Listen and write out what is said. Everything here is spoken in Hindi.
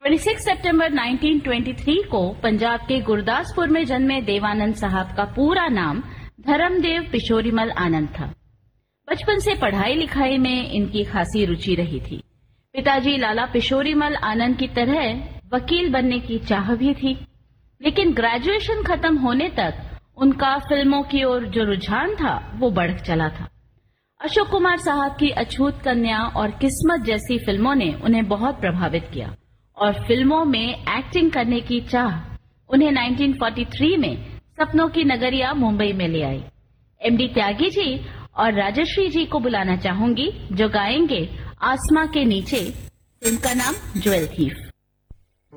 26 सितंबर 1923 को पंजाब के गुरदासपुर में जन्मे देवानंद साहब का पूरा नाम धर्मदेव पिशोरीमल आनंद था। बचपन से पढ़ाई लिखाई में इनकी खासी रुचि रही थी। पिताजी लाला पिशोरीमल आनंद की तरह वकील बनने की चाह भी थी, लेकिन ग्रेजुएशन खत्म होने तक उनका फिल्मों की ओर जो रुझान था वो बढ़ चला था। अशोक कुमार साहब की अछूत कन्या और किस्मत जैसी फिल्मों ने उन्हें बहुत प्रभावित किया और फिल्मों में एक्टिंग करने की चाह उन्हें 1943 में सपनों की नगरिया मुंबई में ले आई। एमडी त्यागी जी और राजश्री जी को बुलाना चाहूंगी जो गाएंगे आसमां के नीचे, जिनका नाम ज्वेल थीफ।